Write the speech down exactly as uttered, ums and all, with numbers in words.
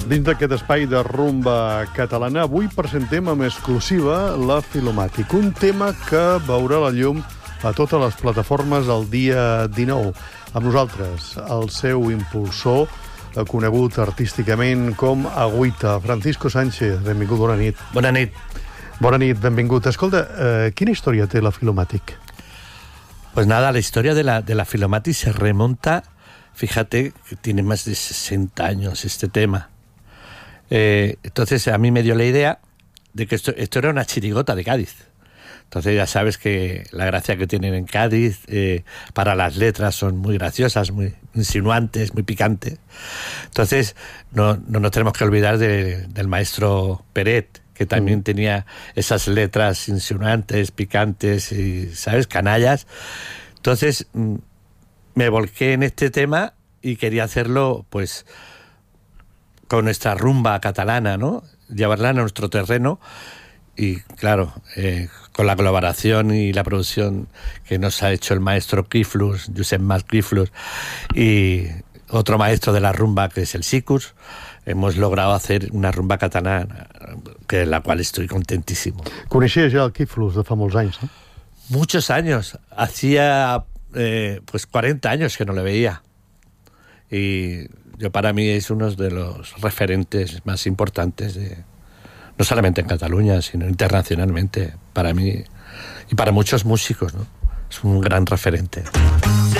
Dins d'aquest espai de rumba catalana, avui presentem amb exclusiva la Filomàtic, un tema que veurà la llum a totes les plataformes el dia dinou. Amb nosaltres, el seu impulsor, conegut artísticament com Agüita, Francisco Sánchez. Benvingut, bona nit. Bona nit. Bona nit, benvingut. Escolta, eh, quina història té la Filomàtic? Pues nada, la historia de la, de la Filomàtic se remonta, fíjate, que tiene más de sesenta años este tema. Eh, entonces a mí me dio la idea de que esto, esto era una chirigota de Cádiz. Entonces ya sabes que la gracia que tienen en Cádiz, eh, para las letras son muy graciosas, muy insinuantes, muy picantes. Entonces no, no nos tenemos que olvidar de, del maestro Peret, que también mm. tenía esas letras insinuantes, picantes y, ¿sabes?, canallas. Entonces me volqué en este tema y quería hacerlo, pues, con nuestra rumba catalana, ¿no? Llevarla a nuestro terreno y, claro, eh, con la colaboración y la producción que nos ha hecho el maestro Quiflus, Josep Mas Quiflus, y otro maestro de la rumba que es el Sicus, hemos logrado hacer una rumba catalana, de la cual estoy contentísimo. Coneixies ja el Quiflus de fa molts anys, no? Muchos años. Hacía eh, pues cuarenta años que no le veía. Y yo, para mí, es uno de los referentes más importantes, de, no solamente en Cataluña, sino internacionalmente, para mí y para muchos músicos, ¿no? Es un gran referente.